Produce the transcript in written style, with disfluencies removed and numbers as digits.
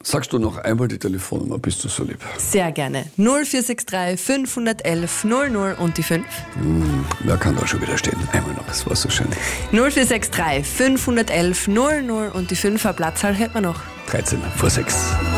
Sagst du noch einmal die Telefonnummer, bist du so lieb? Sehr gerne. 0463 511 00 und die 5. Wer kann da schon wieder stehen? Einmal noch, das war so schön. 0463 511 00 und die 5er Platzzahl hätten wir noch. 13 vor 6.